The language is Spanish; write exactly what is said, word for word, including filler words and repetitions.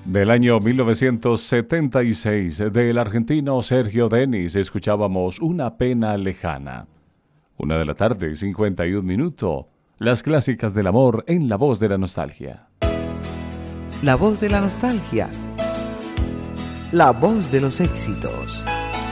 Del año mil novecientos setenta y seis, del argentino Sergio Denis, escuchábamos Una pena lejana. Una de la tarde, cincuenta y un minutos. Las clásicas del amor en la voz de la nostalgia. La voz de la nostalgia. La voz de los éxitos.